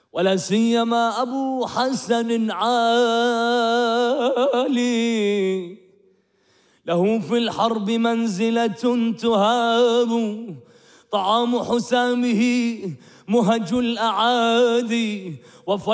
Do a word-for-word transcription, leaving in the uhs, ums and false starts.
ولا سيما أبو حسن عالي، له في الحرب منزلة تهاب، طعام حسامه مهج الأعادي.